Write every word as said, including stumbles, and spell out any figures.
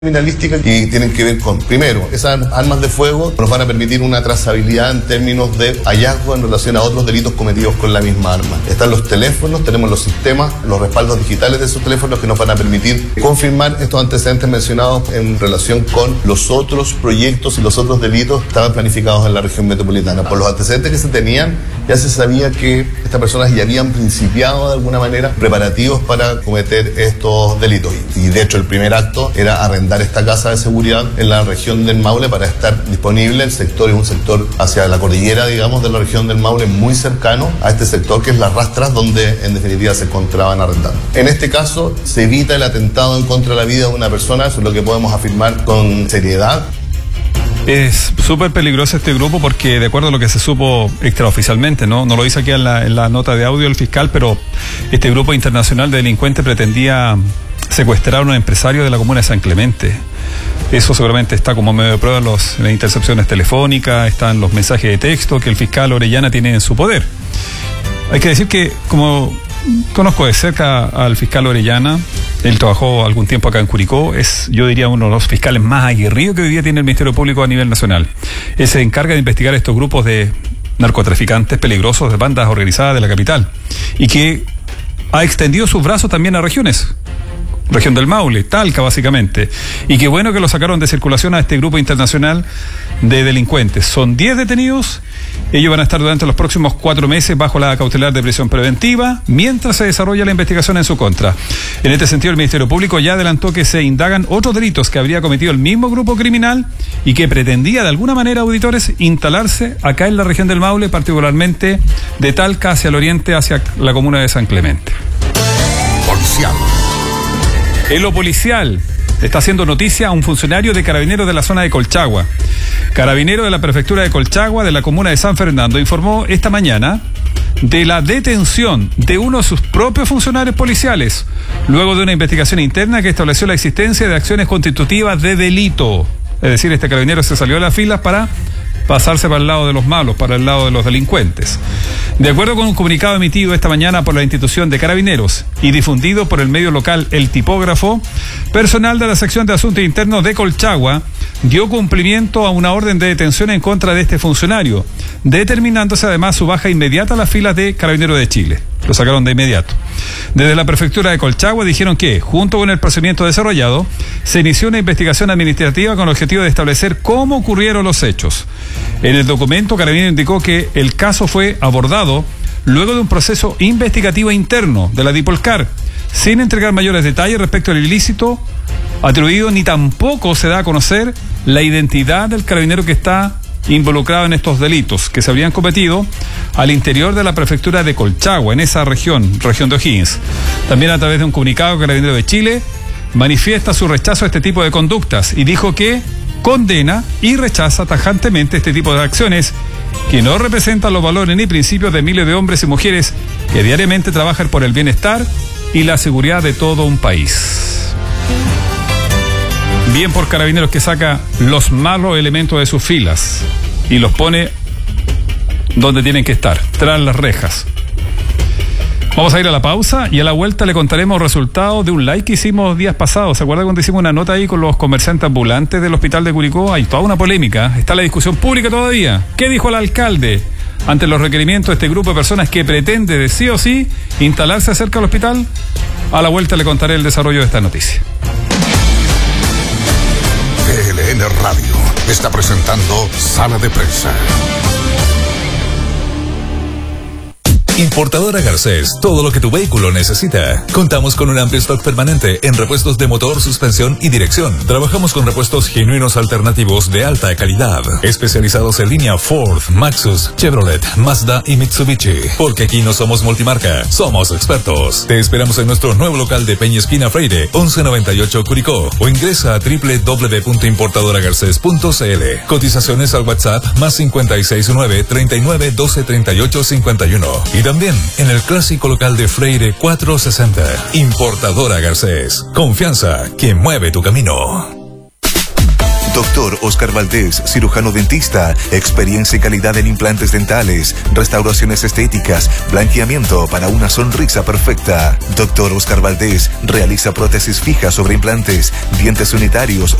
criminalística y tienen que ver con, primero, esas armas de fuego nos van a permitir una trazabilidad en términos de hallazgo en relación a otros delitos cometidos con la misma arma. Están los teléfonos, tenemos los sistemas, los respaldos digitales de esos teléfonos que nos van a permitir confirmar estos antecedentes mencionados en relación con los otros proyectos y los otros delitos que estaban planificados en la región metropolitana. Por los antecedentes que se tenían, ya se sabía que estas personas ya habían principiado de alguna manera preparativos para cometer estos delitos. Y de hecho el primer acto era arrendar esta casa de seguridad en la región del Maule para estar disponible. El sector es un sector hacia la cordillera, digamos, de la región del Maule, muy cercano a este sector que es Las Rastras, donde en definitiva se encontraban arrendando. En este caso se evita el atentado en contra de la vida de una persona, eso es lo que podemos afirmar con seriedad. Es súper peligroso este grupo porque, de acuerdo a lo que se supo extraoficialmente, no, no lo dice aquí en la, en la nota de audio el fiscal, pero este grupo internacional de delincuentes pretendía secuestrar a un empresario de la comuna de San Clemente. Eso seguramente está como medio de prueba en, los, en las intercepciones telefónicas, están los mensajes de texto que el fiscal Orellana tiene en su poder. Hay que decir que, como conozco de cerca al fiscal Orellana, él trabajó algún tiempo acá en Curicó, es, yo diría, uno de los fiscales más aguerridos que hoy día tiene el Ministerio Público a nivel nacional. Él se encarga de investigar estos grupos de narcotraficantes peligrosos de bandas organizadas de la capital y que ha extendido sus brazos también a regiones. Región del Maule, Talca básicamente. Y qué bueno que lo sacaron de circulación a este grupo internacional de delincuentes. Son diez detenidos, ellos van a estar durante los próximos cuatro meses bajo la cautelar de prisión preventiva, mientras se desarrolla la investigación en su contra. En este sentido, el Ministerio Público ya adelantó que se indagan otros delitos que habría cometido el mismo grupo criminal y que pretendía de alguna manera, auditores, instalarse acá en la región del Maule, particularmente de Talca hacia el oriente, hacia la comuna de San Clemente. Policial. En lo policial, está haciendo noticia a un funcionario de Carabineros de la zona de Colchagua. Carabinero de la prefectura de Colchagua, de la comuna de San Fernando, informó esta mañana de la detención de uno de sus propios funcionarios policiales, luego de una investigación interna que estableció la existencia de acciones constitutivas de delito. Es decir, este carabinero se salió de las filas para pasarse para el lado de los malos, para el lado de los delincuentes. De acuerdo con un comunicado emitido esta mañana por la institución de Carabineros y difundido por el medio local El Tipógrafo, personal de la sección de Asuntos Internos de Colchagua dio cumplimiento a una orden de detención en contra de este funcionario, determinándose además su baja inmediata a las filas de Carabineros de Chile. Lo sacaron de inmediato. Desde la prefectura de Colchagua dijeron que, junto con el procedimiento desarrollado, se inició una investigación administrativa con el objetivo de establecer cómo ocurrieron los hechos. En el documento, Carabineros indicó que el caso fue abordado luego de un proceso investigativo interno de la Dipolcar, sin entregar mayores detalles respecto al ilícito atribuido, ni tampoco se da a conocer la identidad del carabinero que está involucrado en estos delitos que se habrían cometido al interior de la prefectura de Colchagua, en esa región, región de O'Higgins. También a través de un comunicado, Carabineros de Chile manifiesta su rechazo a este tipo de conductas y dijo que condena y rechaza tajantemente este tipo de acciones que no representan los valores ni principios de miles de hombres y mujeres que diariamente trabajan por el bienestar y la seguridad de todo un país. Bien por Carabineros, que saca los malos elementos de sus filas y los pone donde tienen que estar, tras las rejas. Vamos a ir a la pausa y a la vuelta le contaremos los resultados de un live que hicimos días pasados. ¿Se acuerda cuando hicimos una nota ahí con los comerciantes ambulantes del hospital de Curicó? Hay toda una polémica, está la discusión pública todavía. ¿Qué dijo el alcalde ante los requerimientos de este grupo de personas que pretende de sí o sí instalarse cerca del hospital? A la vuelta le contaré el desarrollo de esta noticia. T L N Radio está presentando Sala de Prensa. Importadora Garcés, todo lo que tu vehículo necesita. Contamos con un amplio stock permanente en repuestos de motor, suspensión y dirección. Trabajamos con repuestos genuinos alternativos de alta calidad, especializados en línea Ford, Maxus, Chevrolet, Mazda y Mitsubishi. Porque aquí no somos multimarca, somos expertos. Te esperamos en nuestro nuevo local de Peña Esquina Freire, once noventa y ocho Curicó, o ingresa a doble u doble u doble u punto importadora garcés punto c l. Cotizaciones al WhatsApp más cincuenta y seis nueve, treinta y nueve, doce, treinta y ocho, cincuenta y uno. Y también en el clásico local de Freire cuatrocientos sesenta. Importadora Garcés. Confianza que mueve tu camino. Doctor Oscar Valdés, cirujano dentista, experiencia y calidad en implantes dentales, restauraciones estéticas, blanqueamiento para una sonrisa perfecta. Doctor Oscar Valdés realiza prótesis fijas sobre implantes, dientes unitarios,